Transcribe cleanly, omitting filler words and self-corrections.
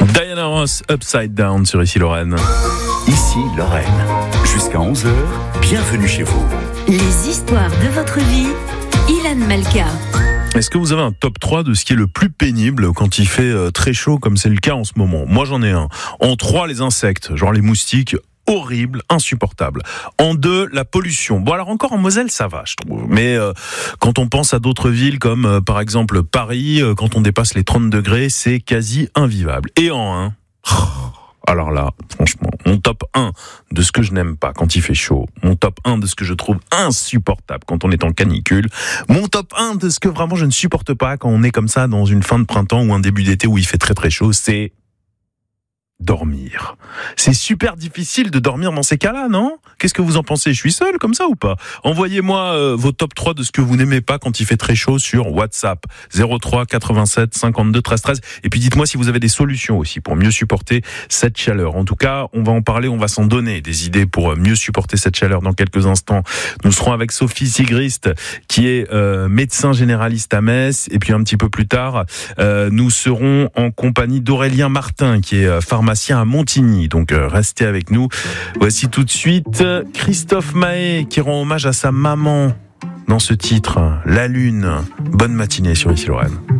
Diana Ross, Upside Down sur Ici Lorraine. Ici Lorraine. Jusqu'à 11h, bienvenue chez vous. Les histoires de votre vie, Ilan Malka. Est-ce que vous avez un top 3 de ce qui est le plus pénible quand il fait très chaud comme c'est le cas en ce moment? Moi j'en ai un. En 3, les insectes, genre les moustiques. Horrible, insupportable. En 2, la pollution. Bon alors encore en Moselle ça va je trouve, mais quand on pense à d'autres villes comme par exemple Paris, quand on dépasse les 30 degrés, c'est quasi invivable. Et en 1, alors là, franchement, mon top 1 de ce que je n'aime pas quand il fait chaud, mon top 1 de ce que je trouve insupportable quand on est en canicule, mon top 1 de ce que vraiment je ne supporte pas quand on est comme ça dans une fin de printemps ou un début d'été où il fait très très chaud, c'est dormir. C'est super difficile de dormir dans ces cas-là, non? Qu'est-ce que vous en pensez? Je suis seul comme ça ou pas? Envoyez-moi vos top 3 de ce que vous n'aimez pas quand il fait très chaud sur WhatsApp 03 87 52 13 13 et puis dites-moi si vous avez des solutions aussi pour mieux supporter cette chaleur. En tout cas, on va en parler, on va s'en donner des idées pour mieux supporter cette chaleur dans quelques instants. Nous serons avec Sophie Sigrist qui est médecin généraliste à Metz et puis un petit peu plus tard, nous serons en compagnie d'Aurélien Martin qui est pharmacien à Montigny, donc restez avec nous. Voici tout de suite Christophe Maé qui rend hommage à sa maman dans ce titre, La Lune. Bonne matinée sur Ici Lorraine.